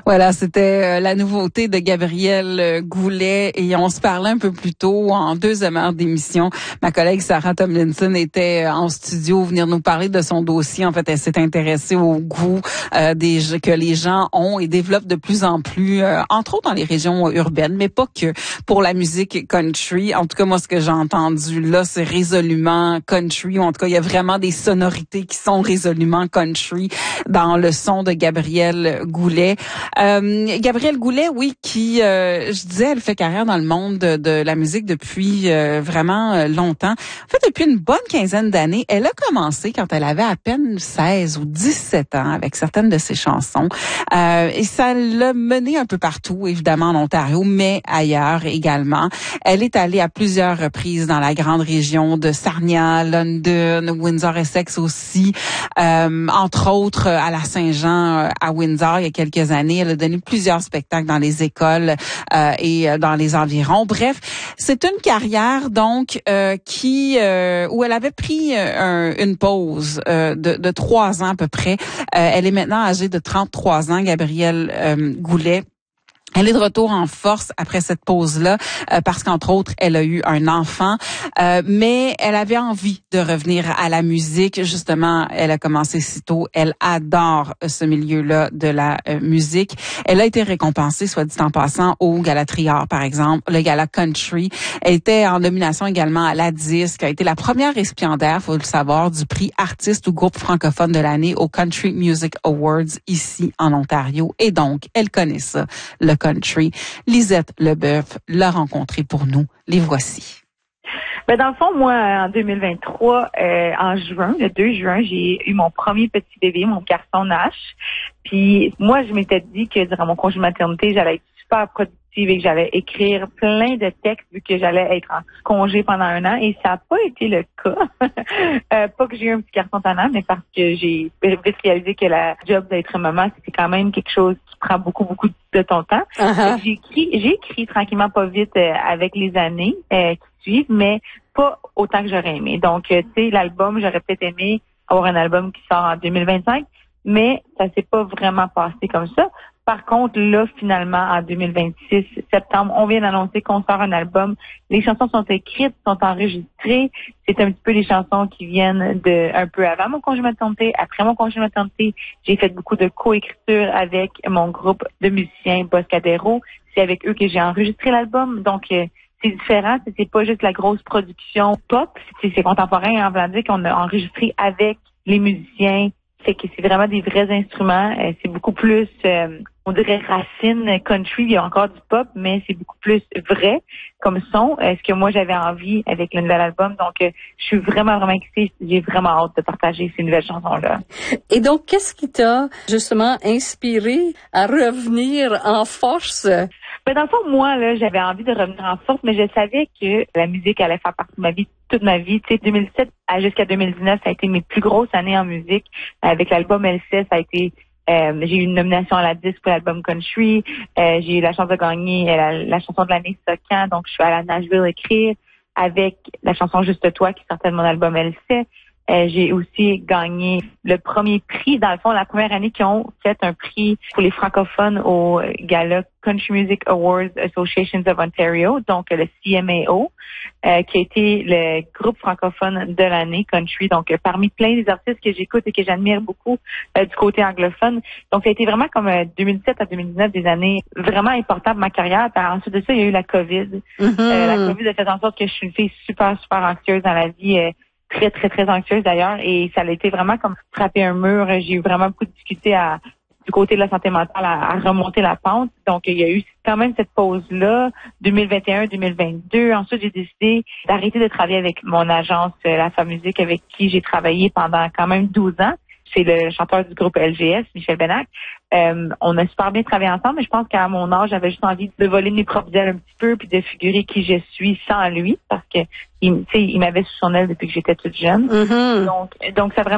Voilà, c'était la nouveauté de Gabrielle Goulet et on se parlait un peu plus tôt en deuxième heure d'émission. Ma collègue Sarah Tomlinson était en studio venir nous parler de son dossier. En fait, elle s'est intéressée au goût que les gens ont et développent de plus en plus, entre autres dans les régions urbaines, mais pas que pour la musique country. En tout cas, moi, ce que j'ai entendu là, c'est résolument country, ou en tout cas, il y a vraiment des sonorités qui sont résolument country dans le son de Gabrielle Goulet. Gabrielle Goulet, oui, qui, je disais, elle fait carrière dans le monde de la musique depuis vraiment longtemps. En fait, depuis une bonne quinzaine d'années, elle a commencé quand elle avait à peine 16 ou 17 ans avec certaines de ses chansons. Et ça l'a menée un peu partout, évidemment en Ontario, mais ailleurs également. Elle est allée à plusieurs reprises dans la grande région de Sarnia, London, Windsor-Essex aussi, entre autres à la Saint-Jean à Windsor il y a quelques années. Elle a donné plusieurs spectacles dans les écoles et dans les environs. Bref, c'est une carrière donc où elle avait pris une pause de 3 ans à peu près. Elle est maintenant âgée de 33 ans, Gabrielle Goulet. Elle est de retour en force après cette pause-là parce qu'entre autres, elle a eu un enfant, mais elle avait envie de revenir à la musique. Justement, elle a commencé si tôt. Elle adore ce milieu-là de la musique. Elle a été récompensée, soit dit en passant, au Gala Triard, par exemple, le Gala Country. Elle était en nomination également à la Disque. Elle a été la première récipiendaire, faut le savoir, du prix artiste ou groupe francophone de l'année au Country Music Awards ici en Ontario. Et donc, elle connaît ça, le country. Lisette Leboeuf l'a rencontré pour nous. Les voici. Ben dans le fond, moi, en 2023, en juin, le 2 juin, j'ai eu mon premier petit bébé, mon garçon Nash. Puis moi, je m'étais dit que durant mon congé de maternité, j'allais être super productive et que j'allais écrire plein de textes vu que j'allais être en congé pendant 1 an. Et ça n'a pas été le cas. Pas que j'ai eu un petit garçon tannant, mais parce que j'ai vite réalisé que la job d'être maman, c'était quand même quelque chose qui prend beaucoup de ton temps. Uh-huh. J'ai écrit tranquillement pas vite avec les années qui suivent, mais pas autant que j'aurais aimé. Donc, tu sais, l'album, j'aurais peut-être aimé avoir un album qui sort en 2025, mais ça s'est pas vraiment passé comme ça. Par contre, là, finalement, en 2026, septembre, on vient d'annoncer qu'on sort un album. Les chansons sont écrites, sont enregistrées. C'est un petit peu les chansons qui viennent de un peu avant mon congé de maternité, après mon congé de maternité. J'ai fait beaucoup de coécriture avec mon groupe de musiciens Boscadero. C'est avec eux que j'ai enregistré l'album. Donc, c'est différent. C'est pas juste la grosse production pop. C'est contemporain en voulant dire qu'on a enregistré avec les musiciens. C'est que c'est vraiment des vrais instruments. C'est beaucoup plus, on dirait racine country. Il y a encore du pop, mais c'est beaucoup plus vrai comme son. Ce que moi j'avais envie avec le nouvel album. Donc, je suis vraiment excitée. J'ai vraiment hâte de partager ces nouvelles chansons-là. Et donc, qu'est-ce qui t'a justement inspiré à revenir en force? Ben dans le fond, moi, là, j'avais envie de revenir en force, mais je savais que la musique allait faire partie de ma vie toute ma vie. Tu sais, 2007 jusqu'à 2019, ça a été mes plus grosses années en musique. Avec l'album LC, ça a été j'ai eu une nomination à la Disque pour l'album Country. J'ai eu la chance de gagner la chanson de l'année Socan. Donc, je suis allée à Nashville écrire avec la chanson Juste toi qui sortait de mon album LC. J'ai aussi gagné le premier prix, dans le fond, la première année qu'ils ont fait un prix pour les francophones au Gala Country Music Awards Associations of Ontario, donc le CMAO, qui a été le groupe francophone de l'année country. Donc, parmi plein des artistes que j'écoute et que j'admire beaucoup du côté anglophone. Donc, ça a été vraiment comme 2007 à 2019 des années vraiment importantes pour ma carrière. Puis, ensuite de ça, il y a eu la COVID. La COVID a fait en sorte que je suis une fille super anxieuse dans la vie. Très anxieuse d'ailleurs, et ça a été vraiment comme frapper un mur. J'ai eu vraiment beaucoup de difficultés du côté de la santé mentale à remonter la pente. Donc, il y a eu quand même cette pause-là, 2021-2022. Ensuite, j'ai décidé d'arrêter de travailler avec mon agence La Femme Musique, avec qui j'ai travaillé pendant quand même 12 ans. C'est le chanteur du groupe LGS, Michel Benac. On a super bien travaillé ensemble, mais je pense qu'à mon âge, j'avais juste envie de voler mes propres ailes un petit peu puis de figurer qui je suis sans lui, parce que il m'avait sous son aile depuis que j'étais toute jeune. Mm-hmm. Donc ça a vraiment